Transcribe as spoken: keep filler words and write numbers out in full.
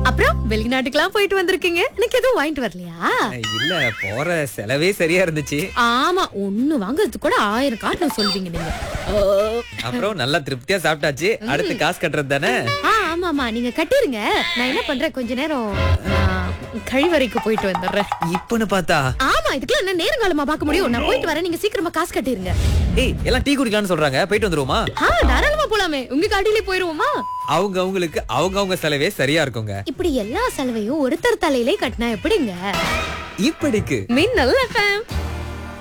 அப்புறம் வெளிநாட்டுக்கெல்லாம் போயிட்டு வந்திருக்கீங்க, எனக்கு எதுவும் வாங்கிட்டு வரலையா? இல்ல, போற செலவே சரியா இருந்துச்சு. ஆமா, ஒண்ணு வாங்குறதுக்கு கூட ஆயிரம் காரணம் சொல்வீங்க நீங்க. அப்புறம் நல்லா திருப்தியா சாப்பிட்டாச்சு. அடுத்து காசு கட்டுறது தானே. ஆ, ஆமாமா, நீங்க கட்டிருங்க. நான் என்ன பண்றேன், கொஞ்ச நேரம் ஆ, கழிவறைக்கு போயிட்டு வந்துடுறேன். இப்பன்னு பார்த்தா ஆமா, இதுக்கெல்லாம் என்ன நேரங்காலமா பார்க்க முடியும்? நான் போயிட்டு வரேன், நீங்க சீக்கிரமா காசு கட்டிருங்க. ஏய், எல்லாம் டீ குடிக்கலாம்னு சொல்றாங்க, போயிட்டு வந்துருவோமா? ஆ, தாராளமா போலாமே. உங்க காடியிலே போயிருவோமா? அவங்க அவங்களுக்கு அவங்க அவங்க செலவே சரியா இருக்குங்க. இப்படி எல்லா செலவையும் ஒருத்தர் தலையிலே கட்டினா எப்படிங்க? இப்படிக்கு மின்னல் எஃப்எம்.